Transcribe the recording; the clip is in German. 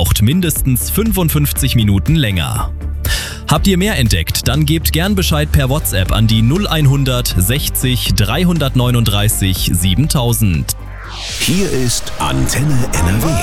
braucht mindestens 55 Minuten länger. Habt ihr mehr entdeckt, dann gebt gern Bescheid per WhatsApp an die 0100 60 339 7000. Hier ist Antenne NRW.